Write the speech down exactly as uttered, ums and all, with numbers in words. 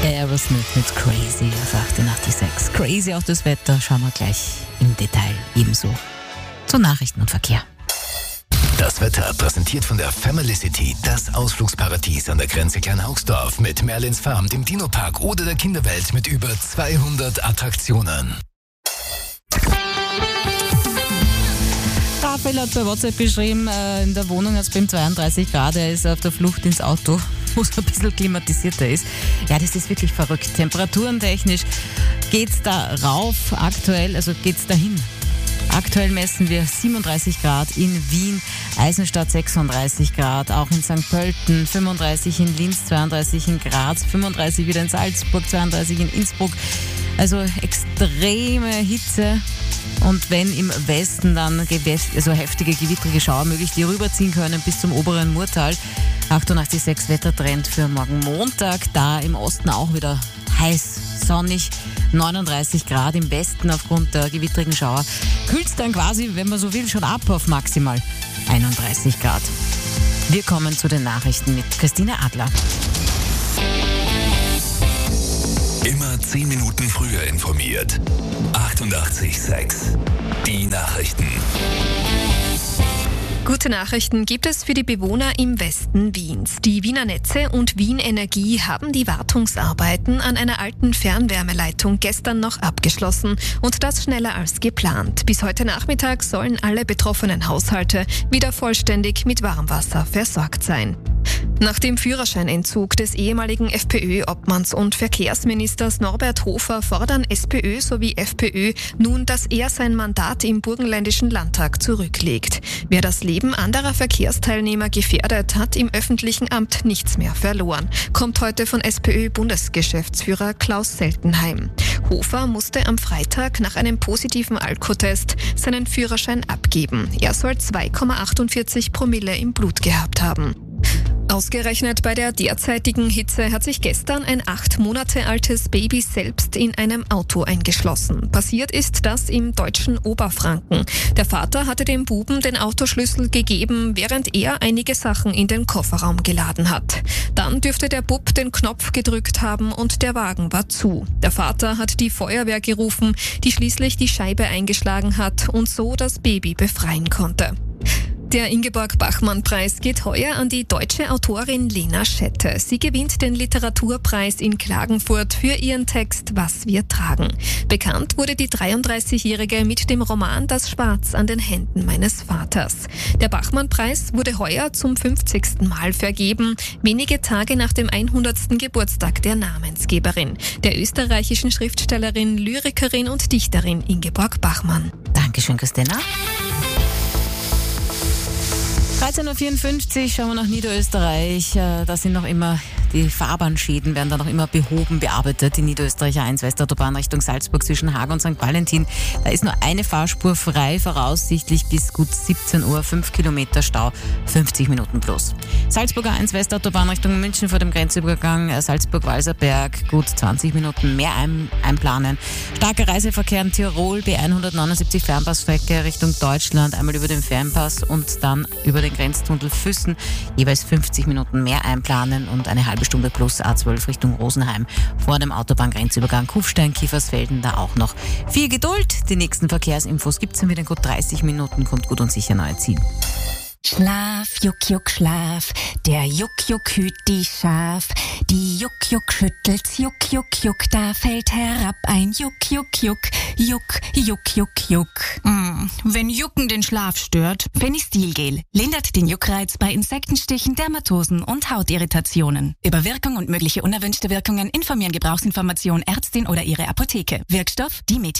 Aerosmith mit Crazy auf achtundachtzig Komma sechs. Crazy auch das Wetter, schauen wir gleich im Detail ebenso zu Nachrichten und Verkehr. Das Wetter präsentiert von der Family City, das Ausflugsparadies an der Grenze Kleinhaugsdorf mit Merlins Farm, dem Dino-Park oder der Kinderwelt mit über zweihundert Attraktionen. Raphael hat bei WhatsApp geschrieben, äh, in der Wohnung hat es bei ihm zweiunddreißig Grad, er ist auf der Flucht ins Auto, wo es ein bisschen klimatisierter ist. Ja, das ist wirklich verrückt. Temperaturentechnisch geht's da rauf aktuell, also geht's dahin. Aktuell messen wir siebenunddreißig Grad in Wien, Eisenstadt sechsunddreißig Grad, auch in Sankt Pölten fünfunddreißig, in Linz zweiunddreißig, in Graz fünfunddreißig, wieder in Salzburg zweiunddreißig, in Innsbruck. Also extreme Hitze. Und wenn im Westen dann also heftige gewittrige Schauer möglich, die rüberziehen können bis zum oberen Murtal. achtundachtzig Komma sechs Wettertrend für morgen Montag. Da im Osten auch wieder heiß, sonnig, neununddreißig Grad im Westen aufgrund der gewittrigen Schauer. Kühlt es dann quasi, wenn man so will, schon ab auf maximal einunddreißig Grad. Wir kommen zu den Nachrichten mit Christine Adler. Immer zehn Minuten früher informiert. achtundachtzig Komma sechs. Die Nachrichten. Gute Nachrichten gibt es für die Bewohner im Westen Wiens. Die Wiener Netze und Wien Energie haben die Wartungsarbeiten an einer alten Fernwärmeleitung gestern noch abgeschlossen und das schneller als geplant. Bis heute Nachmittag sollen alle betroffenen Haushalte wieder vollständig mit Warmwasser versorgt sein. Nach dem Führerscheinentzug des ehemaligen FPÖ-Obmanns und Verkehrsministers Norbert Hofer fordern SPÖ sowie FPÖ nun, dass er sein Mandat im Burgenländischen Landtag zurücklegt. Wer das Leben anderer Verkehrsteilnehmer gefährdet, hat im öffentlichen Amt nichts mehr verloren, kommt heute von SPÖ-Bundesgeschäftsführer Klaus Seltenheim. Hofer musste am Freitag nach einem positiven Alkotest seinen Führerschein abgeben. Er soll zwei Komma achtundvierzig Promille im Blut gehabt haben. Ausgerechnet bei der derzeitigen Hitze hat sich gestern ein acht Monate altes Baby selbst in einem Auto eingeschlossen. Passiert ist das im deutschen Oberfranken. Der Vater hatte dem Buben den Autoschlüssel gegeben, während er einige Sachen in den Kofferraum geladen hat. Dann dürfte der Bub den Knopf gedrückt haben und der Wagen war zu. Der Vater hat die Feuerwehr gerufen, die schließlich die Scheibe eingeschlagen hat und so das Baby befreien konnte. Der Ingeborg-Bachmann-Preis geht heuer an die deutsche Autorin Lena Schette. Sie gewinnt den Literaturpreis in Klagenfurt für ihren Text Was wir tragen. Bekannt wurde die dreiunddreißigjährige mit dem Roman Das Schwarz an den Händen meines Vaters. Der Bachmann-Preis wurde heuer zum fünfzigsten Mal vergeben, wenige Tage nach dem hundertsten Geburtstag der Namensgeberin, der österreichischen Schriftstellerin, Lyrikerin und Dichterin Ingeborg Bachmann. Dankeschön, Christina. dreizehn Uhr vierundfünfzig, schauen wir nach Niederösterreich. Da sind noch immer die Fahrbahnschäden, werden da noch immer behoben, bearbeitet. Die Niederösterreicher eins Westautobahn Richtung Salzburg zwischen Haag und Sankt Valentin. Da ist nur eine Fahrspur frei, voraussichtlich bis gut siebzehn Uhr, fünf Kilometer Stau, fünfzig Minuten plus. Salzburger eins Westautobahn Richtung München vor dem Grenzübergang Salzburg-Walserberg, gut zwanzig Minuten mehr ein, einplanen. Starker Reiseverkehr in Tirol, B hundertneunundsiebzig Fernpassstrecke Richtung Deutschland, einmal über den Fernpass und dann über den Grenztunnel Füssen, jeweils fünfzig Minuten mehr einplanen und eine halbe Stunde plus A zwölf Richtung Rosenheim vor dem Autobahngrenzübergang Kufstein-Kiefersfelden, da auch noch viel Geduld. Die nächsten Verkehrsinfos gibt es in wieder gut dreißig Minuten, kommt gut und sicher neue Ziel. Schlaf, Juck, Juck, Schlaf, der Juck, Juck hüt die Schaf. Die Juck, Juck schüttelt's, Juck, Juck, Juck, da fällt herab ein Juck, Juck, Juck, Juck, Juck, Juck, Juck. Mm, wenn Jucken den Schlaf stört, Fenistilgel lindert den Juckreiz bei Insektenstichen, Dermatosen und Hautirritationen. Über Wirkung und mögliche unerwünschte Wirkungen informieren Gebrauchsinformation Ärztin oder ihre Apotheke. Wirkstoff, die Mädchen